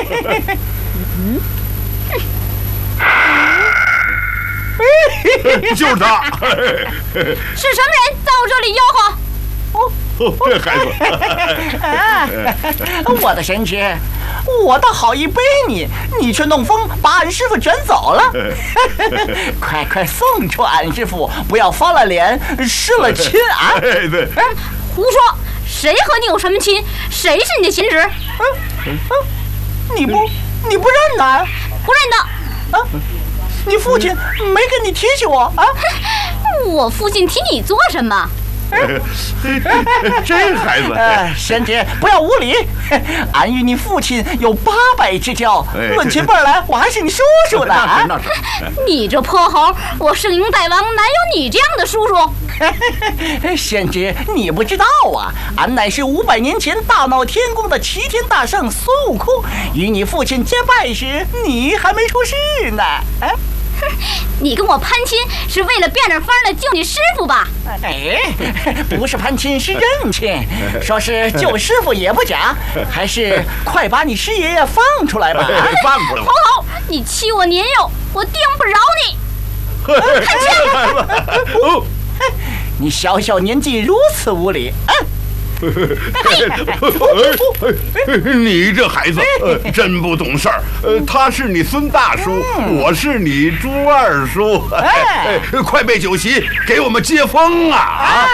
就是他。 是什么人在我这里吆喝？ 这孩子， 我的神职，我倒好意背你，你却弄风把俺师傅卷走了。快送出俺师傅，不要翻了脸失了亲啊！ 对， 胡说！谁和你有什么亲？谁是你的亲侄？ 你不认呐？ 不认得。 啊？你父亲没跟你提起我啊？ 我父亲提你做什么？ 这孩子， 贤侄不要无礼，俺与你父亲有800之交，论起辈来，我还是你叔叔呢。 那是。 你这泼猴，我圣婴大王哪有你这样的叔叔？ 贤侄，你不知道啊，俺乃是500年前大闹天宫的齐天大圣孙悟空，与你父亲结拜时，你还没出世呢。 你跟我攀亲是为了变着法的救你师傅吧？ 不是攀亲，是认亲。说是救师傅也不假，还是快把你师爷爷放出来吧！ 放出来吧！ 好，你欺我年幼，我定不饶你！看去！ 你小小年纪如此无礼， 你这孩子真不懂事儿。他是你孙大叔，我是你朱二叔。快备酒席，给我们接风啊！